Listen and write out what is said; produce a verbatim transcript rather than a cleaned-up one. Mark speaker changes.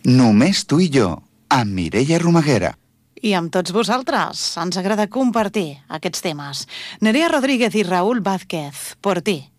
Speaker 1: Només tu i jo, amb Mireia Romaguera.
Speaker 2: I amb tots vosaltres. Ens agrada compartir aquests temes. Nerea Rodríguez i Raúl Vázquez, Por ti.